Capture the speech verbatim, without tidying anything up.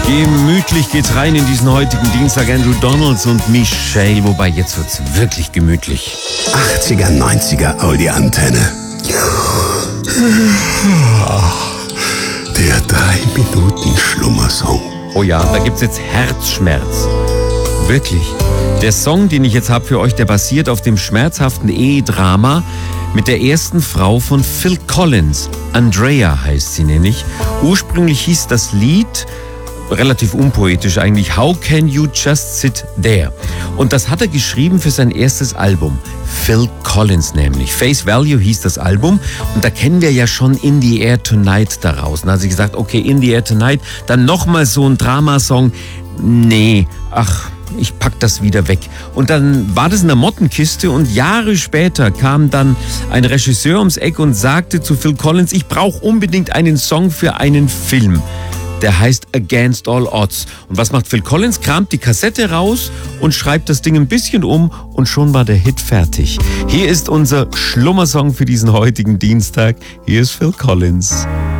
Gemütlich geht's rein in diesen heutigen Dienstag. Andrew Donalds und Michelle, wobei jetzt wird's wirklich gemütlich. achtziger, neunziger Audi-Antenne. Der drei Minuten Schlummersong. Oh ja, da gibt's jetzt Herzschmerz. Wirklich. Der Song, den ich jetzt habe für euch, der basiert auf dem schmerzhaften Ehedrama mit der ersten Frau von Phil Collins. Andrea heißt sie nämlich. Ursprünglich hieß das Lied, relativ unpoetisch eigentlich, How Can You Just Sit There? Und das hat er geschrieben für sein erstes Album. Phil Collins nämlich. Face Value hieß das Album und da kennen wir ja schon In the Air Tonight daraus. Und da hat sie gesagt, okay, In the Air Tonight, dann nochmal so ein Dramasong. Nee, ach, ich pack das wieder weg. Und dann war das in der Mottenkiste und Jahre später kam dann ein Regisseur ums Eck und sagte zu Phil Collins, ich brauche unbedingt einen Song für einen Film. Der heißt Against All Odds. Und was macht Phil Collins? Kramt die Kassette raus und schreibt das Ding ein bisschen um und schon war der Hit fertig. Hier ist unser Schlummersong für diesen heutigen Dienstag. Hier ist Phil Collins.